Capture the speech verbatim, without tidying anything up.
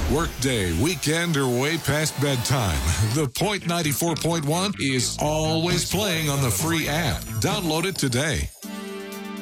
Workday, weekend, or way past bedtime, The Point ninety-four point one is always playing on the free app. Download it today.